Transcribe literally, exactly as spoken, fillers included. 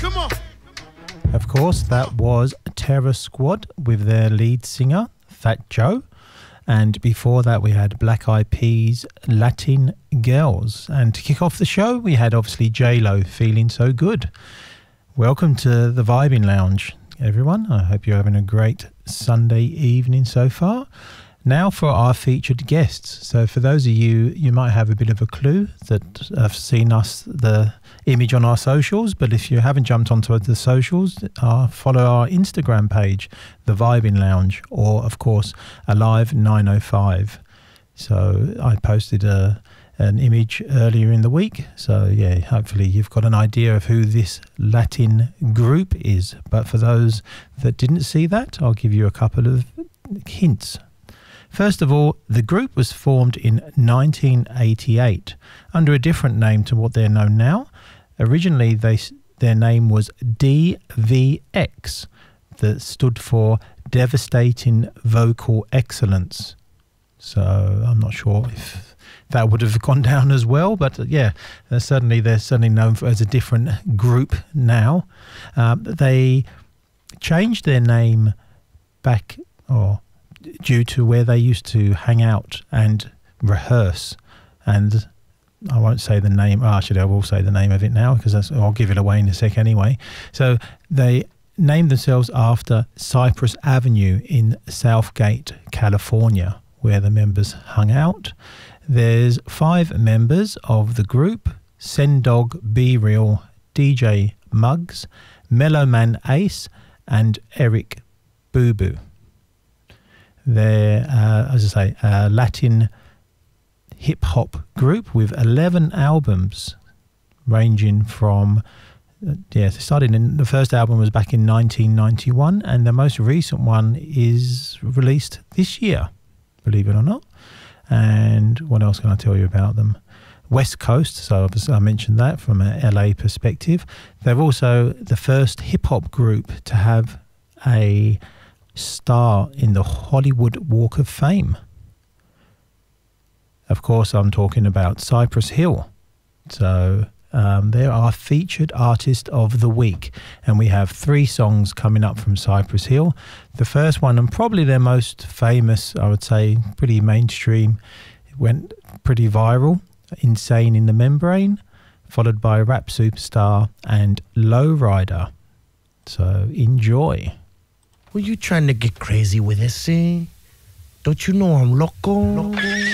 Come on. Of course, that was Terror Squad with their lead singer, Fat Joe. And before that, we had Black Eyed Peas, Latin Girls. And to kick off the show, we had obviously J-Lo, Feeling So Good. Welcome to the Vibing Lounge, everyone. I hope you're having a great Sunday evening so far. Now for our featured guests. So for those of you, you might have a bit of a clue that have seen us, the image on our socials, but if you haven't jumped onto the socials, uh, follow our Instagram page, The Vibing Lounge, or of course, Alive nine oh five. So I posted a, an image earlier in the week. So yeah, hopefully you've got an idea of who this Latin group is. But for those that didn't see that, I'll give you a couple of hints. First of all, the group was formed in nineteen eighty-eight under a different name to what they're known now. Originally, they, their name was D V X, that stood for Devastating Vocal Excellence. So I'm not sure if that would have gone down as well, but uh, yeah, uh, certainly they're certainly known for, as a different group now. Um, they changed their name back, or due to where they used to hang out and rehearse, and I won't say the name. Oh, actually, I will say the name of it now because that's, I'll give it away in a sec anyway. So they named themselves after Cypress Avenue in Southgate, California, where the members hung out. There's five members of the group: Sendog, Be Real, D J Muggs, Mellowman Ace, and Eric Boo Boo. They're, uh, as I say, a Latin hip-hop group with eleven albums ranging from, uh, yeah, they started in, the first album was back in nineteen ninety-one, and the most recent one is released this year, believe it or not. And what else can I tell you about them? West Coast, so obviously I mentioned that from an L A perspective. They're also the first hip-hop group to have a star in the Hollywood Walk of Fame. Of course, I'm talking about Cypress Hill. So um, they're our featured artist of the week, and we have three songs coming up from Cypress Hill. The first one, and probably their most famous, I would say, pretty mainstream, it went pretty viral, Insane in the Membrane, followed by Rap Superstar and Lowrider. So enjoy. Were you trying to get crazy with this, eh? Don't you know I'm loco? loco?